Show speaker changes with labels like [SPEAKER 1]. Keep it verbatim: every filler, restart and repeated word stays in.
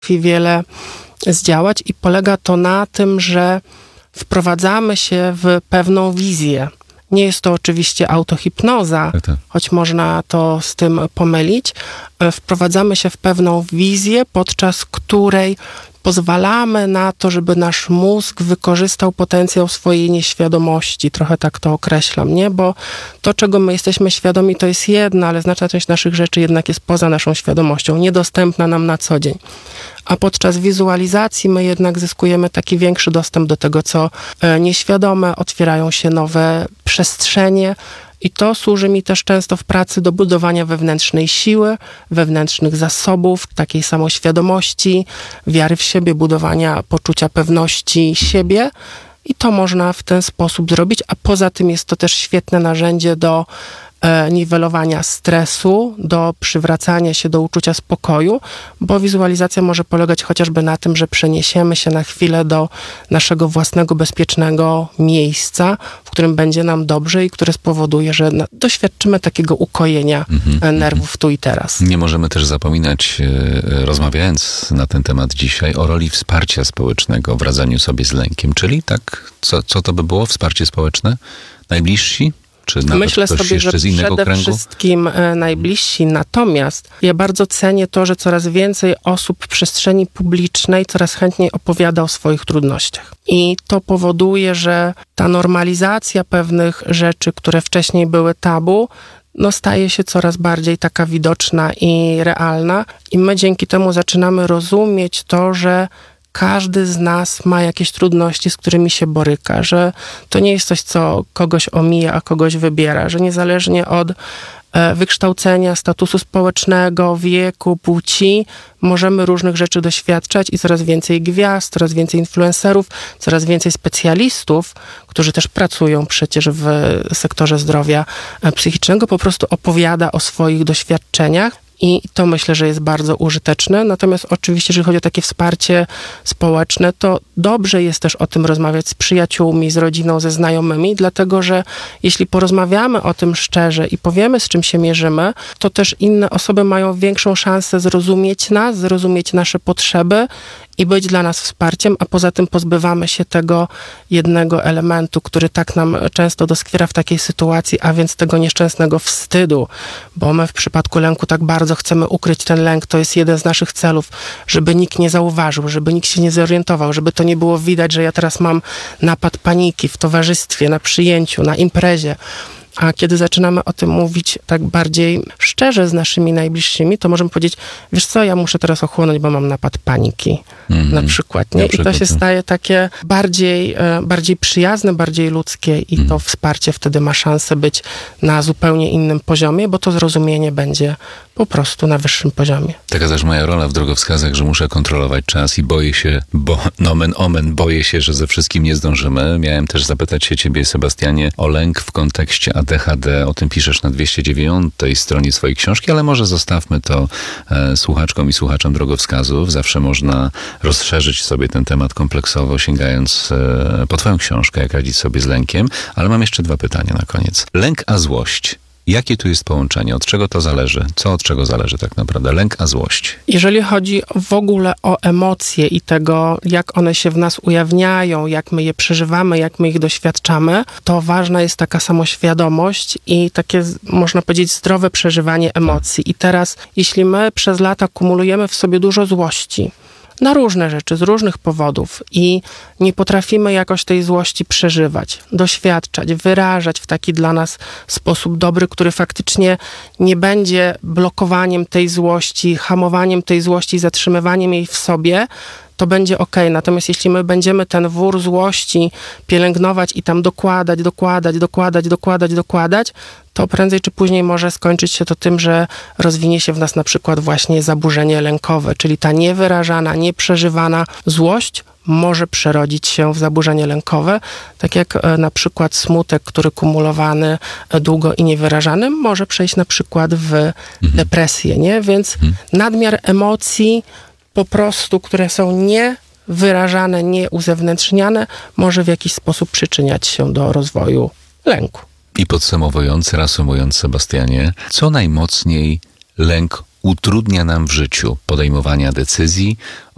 [SPEAKER 1] wiele zdziałać i polega to na tym, że wprowadzamy się w pewną wizję. Nie jest to oczywiście autohipnoza, choć można to z tym pomylić. Wprowadzamy się w pewną wizję, podczas której pozwalamy na to, żeby nasz mózg wykorzystał potencjał swojej nieświadomości. Trochę tak to określam, nie? Bo to, czego my jesteśmy świadomi, to jest jedno, ale znaczna część naszych rzeczy jednak jest poza naszą świadomością, niedostępna nam na co dzień. A podczas wizualizacji my jednak zyskujemy taki większy dostęp do tego, co nieświadome, otwierają się nowe przestrzenie. I to służy mi też często w pracy do budowania wewnętrznej siły, wewnętrznych zasobów, takiej samoświadomości, wiary w siebie, budowania poczucia pewności siebie. I to można w ten sposób zrobić, a poza tym jest to też świetne narzędzie do e, niwelowania stresu, do przywracania się do uczucia spokoju, bo wizualizacja może polegać chociażby na tym, że przeniesiemy się na chwilę do naszego własnego bezpiecznego miejsca, w którym będzie nam dobrze i które spowoduje, że doświadczymy takiego ukojenia mm-hmm. nerwów tu i teraz.
[SPEAKER 2] Nie możemy też zapominać, rozmawiając na ten temat dzisiaj, o roli wsparcia społecznego w radzeniu sobie z lękiem, czyli tak, co, co to by było wsparcie społeczne? Najbliżsi? Czy nawet
[SPEAKER 1] Myślę
[SPEAKER 2] ktoś
[SPEAKER 1] sobie,
[SPEAKER 2] jeszcze
[SPEAKER 1] że
[SPEAKER 2] z innego
[SPEAKER 1] przede
[SPEAKER 2] kręgu?
[SPEAKER 1] wszystkim e, najbliżsi. Natomiast ja bardzo cenię to, że coraz więcej osób w przestrzeni publicznej coraz chętniej opowiada o swoich trudnościach. I to powoduje, że ta normalizacja pewnych rzeczy, które wcześniej były tabu, no staje się coraz bardziej taka widoczna i realna. I my dzięki temu zaczynamy rozumieć to, że każdy z nas ma jakieś trudności, z którymi się boryka, że to nie jest coś, co kogoś omija, a kogoś wybiera, że niezależnie od e, wykształcenia, statusu społecznego, wieku, płci, możemy różnych rzeczy doświadczać i coraz więcej gwiazd, coraz więcej influencerów, coraz więcej specjalistów, którzy też pracują przecież w sektorze zdrowia psychicznego, po prostu opowiada o swoich doświadczeniach. I to myślę, że jest bardzo użyteczne. Natomiast oczywiście, jeżeli chodzi o takie wsparcie społeczne, to dobrze jest też o tym rozmawiać z przyjaciółmi, z rodziną, ze znajomymi, dlatego że jeśli porozmawiamy o tym szczerze i powiemy, z czym się mierzymy, to też inne osoby mają większą szansę zrozumieć nas, zrozumieć nasze potrzeby i być dla nas wsparciem, a poza tym pozbywamy się tego jednego elementu, który tak nam często doskwiera w takiej sytuacji, a więc tego nieszczęsnego wstydu, bo my w przypadku lęku tak bardzo chcemy ukryć ten lęk, to jest jeden z naszych celów, żeby nikt nie zauważył, żeby nikt się nie zorientował, żeby to nie było widać, że ja teraz mam napad paniki w towarzystwie, na przyjęciu, na imprezie. A kiedy zaczynamy o tym mówić tak bardziej szczerze z naszymi najbliższymi, to możemy powiedzieć, wiesz co, ja muszę teraz ochłonąć, bo mam napad paniki. Mm-hmm. Na przykład, nie? I to się staje takie bardziej, bardziej przyjazne, bardziej ludzkie i mm. to wsparcie wtedy ma szansę być na zupełnie innym poziomie, bo to zrozumienie będzie po prostu na wyższym poziomie.
[SPEAKER 2] Taka też moja rola w drogowskazach, że muszę kontrolować czas i boję się, bo nomen omen, boję się, że ze wszystkim nie zdążymy. Miałem też zapytać się ciebie, Sebastianie, o lęk w kontekście A D H D. O tym piszesz na dwieście dziewiątej stronie swojej książki, ale może zostawmy to e, słuchaczkom i słuchaczom drogowskazów. Zawsze można rozszerzyć sobie ten temat kompleksowo, sięgając e, po twoją książkę, jak radzić sobie z lękiem. Ale mam jeszcze dwa pytania na koniec. Lęk a złość. Jakie tu jest połączenie? Od czego to zależy? Co od czego zależy tak naprawdę? Lęk a złość.
[SPEAKER 1] Jeżeli chodzi w ogóle o emocje i tego, jak one się w nas ujawniają, jak my je przeżywamy, jak my ich doświadczamy, to ważna jest taka samoświadomość i takie, można powiedzieć, zdrowe przeżywanie emocji. I teraz, jeśli my przez lata kumulujemy w sobie dużo złości, na różne rzeczy, z różnych powodów i nie potrafimy jakoś tej złości przeżywać, doświadczać, wyrażać w taki dla nas sposób dobry, który faktycznie nie będzie blokowaniem tej złości, hamowaniem tej złości, zatrzymywaniem jej w sobie, to będzie okej. Natomiast jeśli my będziemy ten wór złości pielęgnować i tam dokładać, dokładać, dokładać, dokładać, dokładać, to prędzej czy później może skończyć się to tym, że rozwinie się w nas na przykład właśnie zaburzenie lękowe, czyli ta niewyrażana, nieprzeżywana złość może przerodzić się w zaburzenie lękowe, tak jak e, na przykład smutek, który kumulowany e, długo i niewyrażany może przejść na przykład w mhm. depresję, nie? Więc mhm. nadmiar emocji po prostu, które są niewyrażane, nieuzewnętrzniane, może w jakiś sposób przyczyniać się do rozwoju lęku.
[SPEAKER 2] I podsumowując, reasumując, Sebastianie, co najmocniej lęk utrudnia nam w życiu podejmowania decyzji